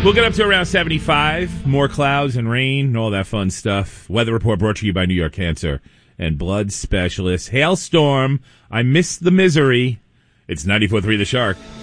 We'll get up to around 75. More clouds and rain and all that fun stuff. Weather report brought to you by New York Cancer and Blood Specialists. Hailstorm. I miss the misery. It's 94.3 The Shark.